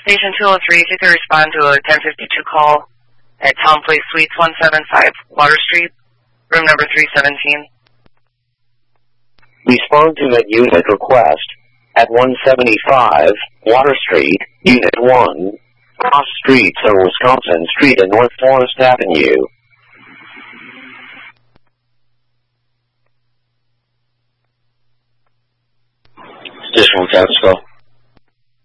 Station 203, if you could respond to a 1052 call at Town Place Suites 175 Water Street, room number 317. Respond to that unit request at 175 Water Street, Unit 1, Cross Streets on Wisconsin Street and North Forest Avenue. Station 1 Catskill.